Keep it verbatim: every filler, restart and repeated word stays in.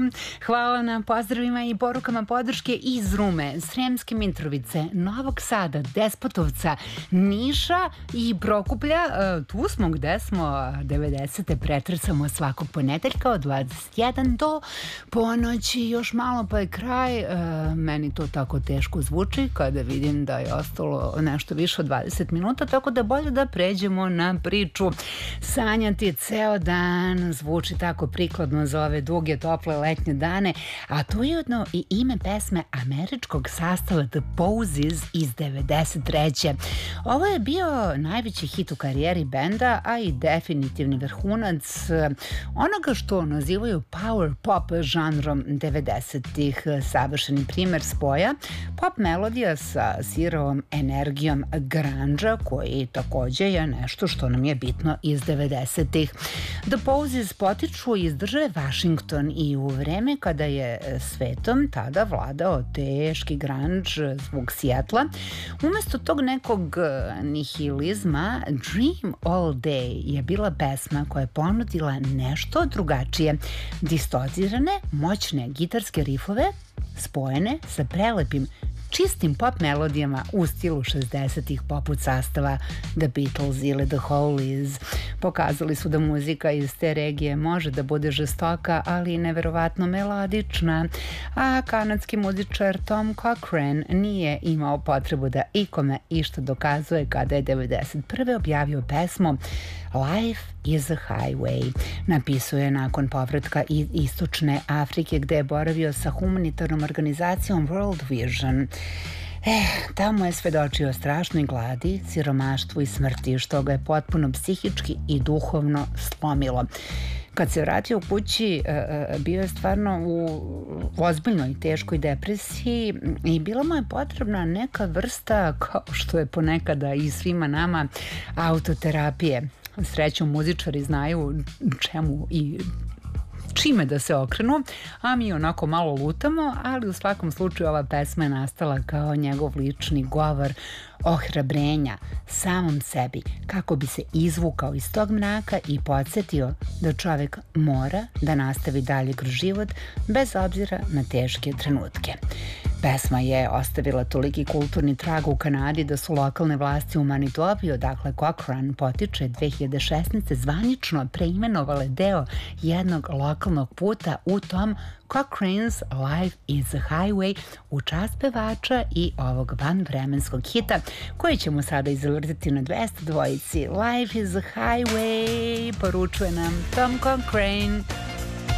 Hvala na pozdravima i porukama podrške iz Rume, Sremske Mitrovice, Novog Sada, Despotovca, Niša i Prokuplja. Tu smo gde smo devedesete pretresamo svakog ponedeljka od dvadeset jedan do ponoći, još malo pa je kraj. Meni to tako teško zvuči kada vidim da je ostalo nešto više od dvadeset minuta, tako da bolje da pređemo na priču. Sanjati ceo dan zvuči tako prikladno za ove duge, tople letnje dane, a to je jedno i ime pesme američkog sastava The Posies iz devedeset treće. Ovo je bio najveći hit u karijeri benda, a i definitivni vrhunac onoga što nazivaju power pop žanrom devedesetih. Savršeni primer spoja pop melodija sa sirovom energijom grunge, koji takođe je nešto što nam je bitno iz devedesetih. The Posies potiču iz države Washington i u vreme kada je svetom tada vladao teški grunge zvuk Sijetla, umesto tog nekog nihilizma, Dream All Day je bila pesma koja je ponudila nešto drugačije. Distorcirane, moćne gitarske rifove spojene sa prelepim čistim pop melodijama u stilu šezdesetih poput sastava The Beatles ili The Hollies. Pokazali su da muzika iz te regije može da bude žestoka, ali i neverovatno melodična, a kanadski muzičar Tom Cochrane nije imao potrebu da ikome išta dokazuje kada je devedeset prve objavio pesmu Life is a Highway. Napisao je nakon povratka iz Istočne Afrike gde je boravio sa humanitarnom organizacijom World Vision. Eh, tamo je svedočio strašnoj gladi, siromaštvu i smrti, što ga je potpuno psihički i duhovno slomilo. Kad se vratio u kući, bio je stvarno u ozbiljnoj teškoj depresiji i bila mu je potrebna neka vrsta, kao što je ponekada i svima nama, autoterapije. Srećom, muzičari znaju čemu i čime da se okrenu, a mi onako malo lutamo, ali u svakom slučaju ova pesma je nastala kao njegov lični govor ohrabrenja samom sebi, kako bi se izvukao iz tog mraka i podsjetio da čovek mora da nastavi dalje kroz život bez obzira na teške trenutke. Pesma je ostavila toliki kulturni trag u Kanadi da su lokalne vlasti u Manitobi, odakle Cochrane potiče, dve hiljade šesnaeste zvanično preimenovale deo jednog lokalnog puta u tom Cochrane's Life is a Highway u čast pevača i ovog vanvremenskog hita koji ćemo sada izvrtiti na dvesta dvojici. Life is a Highway, poručuje nam Tom Cochrane.